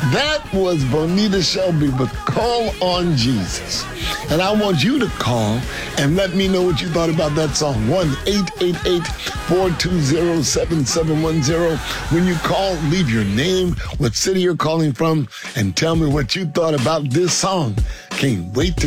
That was Bonita Shelby with Call on Jesus. And I want you to call and let me know what you thought about that song. 1-888-420-7710. When you call, leave your name, what city you're calling from, and tell me what you thought about this song. Can't wait to